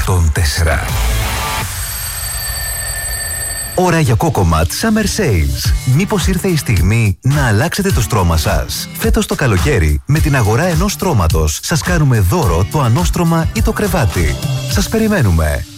104. Ώρα για Cocomat Summer Sales. Μήπως ήρθε η στιγμή να αλλάξετε το στρώμα σας? Φέτος το καλοκαίρι, με την αγορά ενός στρώματος, σας κάνουμε δώρο το ανώστρωμα ή το κρεβάτι. Σας περιμένουμε.